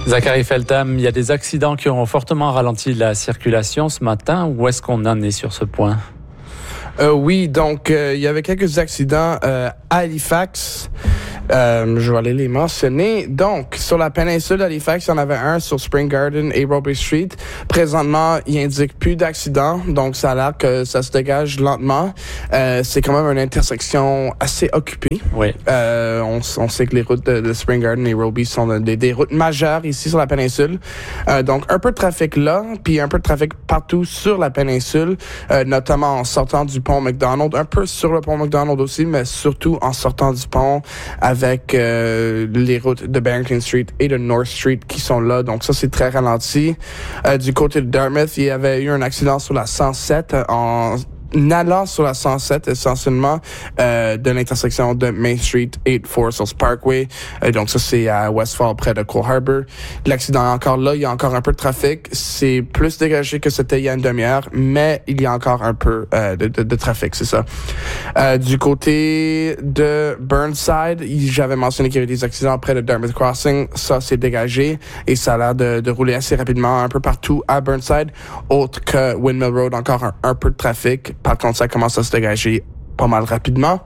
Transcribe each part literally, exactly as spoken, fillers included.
Zachary Feltham, il y a des accidents qui ont fortement ralenti la circulation ce matin. Où est-ce qu'on en est sur ce point? Euh, oui, donc euh, il y avait quelques accidents euh, à Halifax. Euh, je vais aller les mentionner. Donc, sur la péninsule d'Halifax, il y en avait un sur Spring Garden et Robey Street. Présentement, il indique plus d'accidents, donc ça a l'air que ça se dégage lentement. Euh, c'est quand même une intersection assez occupée. Oui. Euh, on, on sait que les routes de, de Spring Garden et Robey sont des, des routes majeures ici sur la péninsule. Euh, donc, un peu de trafic là, puis un peu de trafic partout sur la péninsule, euh, notamment en sortant du pont McDonald, un peu sur le pont McDonald aussi, mais surtout en sortant du pont avec avec euh, les routes de Barrington Street et de North Street qui sont là. Donc ça, c'est très ralenti. Euh, du côté de Dartmouth, il y avait eu un accident sur la cent sept en allant sur la cent sept, essentiellement, euh, de l'intersection de Main Street et Four Hills Parkway. Euh, donc ça, c'est à Westfall, près de Cole Harbour. L'accident est encore là, il y a encore un peu de trafic. C'est plus dégagé que c'était il y a une demi-heure, mais il y a encore un peu euh, de, de, de trafic, c'est ça. Euh, du côté de Burnside, j'avais mentionné qu'il y avait des accidents près de Dartmouth Crossing. Ça, c'est dégagé et ça a l'air de, de rouler assez rapidement un peu partout à Burnside. Autre que Windmill Road, encore un, un peu de trafic. Par contre, ça commence à se dégager pas mal rapidement.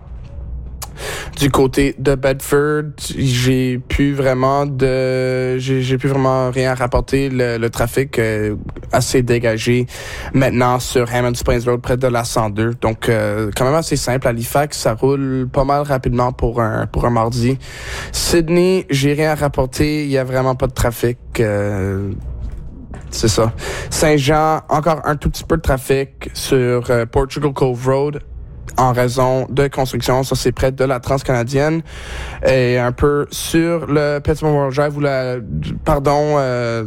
Du côté de Bedford, j'ai plus vraiment de, j'ai, j'ai plus vraiment rien à rapporter. Le, le trafic euh, assez dégagé maintenant sur Hammond Springs Road près de la cent deux. Donc, euh, quand même assez simple. À Halifax, ça roule pas mal rapidement pour un pour un mardi. Sydney, j'ai rien à rapporter. Il y a vraiment pas de trafic. Euh, C'est ça. Saint-Jean, encore un tout petit peu de trafic sur euh, Portugal Cove Road en raison de construction. Ça, c'est près de la Transcanadienne. Et un peu sur le Petit Memorial Drive ou la, pardon, euh,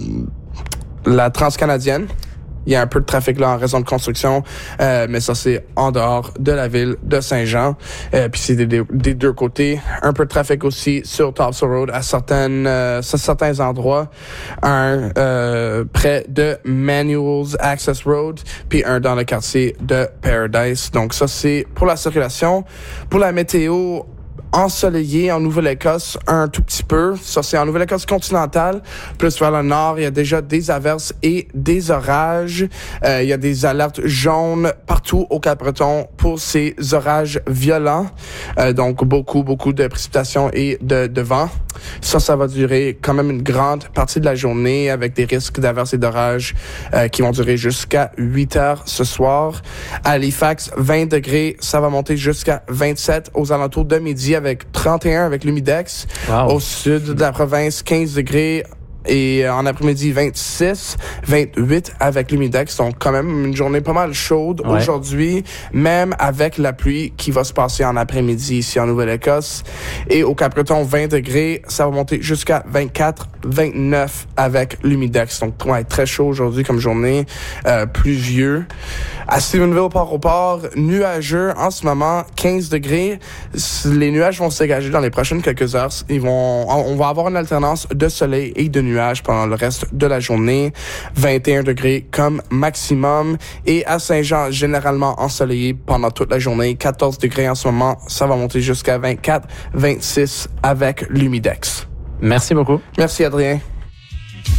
la Transcanadienne. Il y a un peu de trafic là en raison de construction, euh, mais ça, c'est en dehors de la ville de Saint-Jean. Euh, puis c'est des, des, des deux côtés. Un peu de trafic aussi sur Topsail Road à certaines, euh, à certains endroits. Un euh, près de Manuel's Access Road, puis un dans le quartier de Paradise. Donc ça, c'est pour la circulation. Pour la météo, ensoleillé en Nouvelle-Écosse un tout petit peu. Ça, c'est en Nouvelle-Écosse continentale. Plus vers le nord, il y a déjà des averses et des orages. Euh, il y a des alertes jaunes partout au Cap-Breton pour ces orages violents. Euh, donc, beaucoup, beaucoup de précipitations et de, de vent. Ça, ça va durer quand même une grande partie de la journée avec des risques d'averses et d'orages euh, qui vont durer jusqu'à huit heures ce soir. À Halifax, vingt degrés, ça va monter jusqu'à vingt-sept aux alentours de midi avec trente et un avec l'humidex. Wow. Au sud de la province, quinze degrés. Et en après-midi, vingt-six, vingt-huit avec l'humidex. Donc, quand même, une journée pas mal chaude ouais. aujourd'hui, même avec la pluie qui va se passer en après-midi ici en Nouvelle-Écosse. Et au Cap-Breton, vingt degrés, ça va monter jusqu'à vingt-quatre, vingt-neuf avec l'humidex. Donc, ouais, très chaud aujourd'hui comme journée, euh, pluvieux. À Stephenville, Port-au-Port, nuageux en ce moment, quinze degrés. Les nuages vont se dégager dans les prochaines quelques heures. Ils vont, on va avoir une alternance de soleil et de nuages pendant le reste de la journée. vingt et un degrés comme maximum. Et à Saint-Jean, généralement ensoleillé pendant toute la journée. quatorze degrés en ce moment. Ça va monter jusqu'à vingt-quatre, vingt-six avec l'humidex. Merci beaucoup. Merci, Adrien.